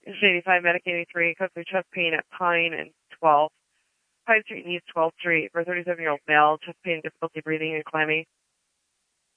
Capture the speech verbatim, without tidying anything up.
eighty-five, medicating three, code for chest pain at Pine and twelve. Pine Street and East twelfth Street for a thirty-seven-year-old male, chest pain, difficulty breathing and climbing.